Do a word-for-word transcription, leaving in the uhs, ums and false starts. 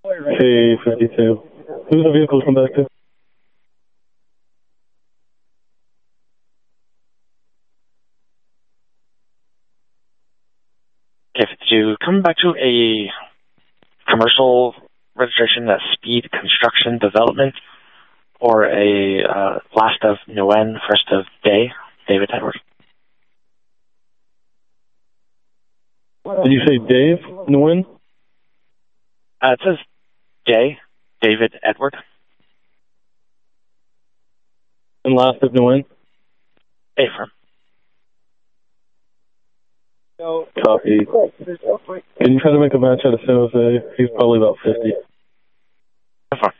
K fifty-two. Who's the vehicle come back to? K fifty-two, coming back to a commercial registration, a speed construction development, or a uh, last of Nguyen, first of day, David Edward. Did you say Dave Nguyen? Uh, it says Day, David Edward. And last of Nguyen? Ephraim. Copy. Can you try to make a match out of San Jose? He's probably about fifty. No problem.